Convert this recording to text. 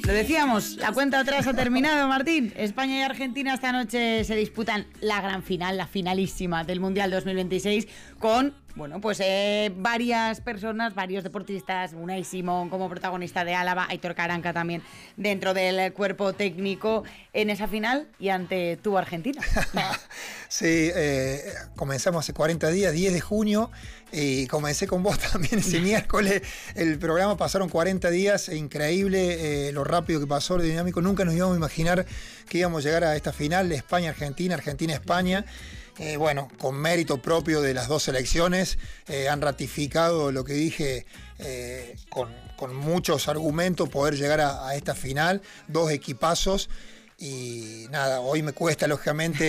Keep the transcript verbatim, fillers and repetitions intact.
Lo decíamos, la cuenta atrás ha terminado, Martín. España y Argentina esta noche se disputan la gran final, la finalísima del Mundial dos mil veintiséis, con, bueno, pues eh, varias personas, varios deportistas, Unai Simón como protagonista de Álava, Aitor Karanka también dentro del cuerpo técnico en esa final y ante tu Argentina. Sí, eh, comenzamos hace cuarenta días, diez de junio, y comencé con vos también ese miércoles. El programa pasaron cuarenta días, increíble eh, lo rápido que pasó, lo dinámico. Nunca nos íbamos a imaginar que íbamos a llegar a esta final de España-Argentina, Argentina-España. Eh, bueno, con mérito propio de las dos selecciones, eh, han ratificado lo que dije eh, con, con muchos argumentos, poder llegar a, a esta final, dos equipazos. Y nada, hoy me cuesta lógicamente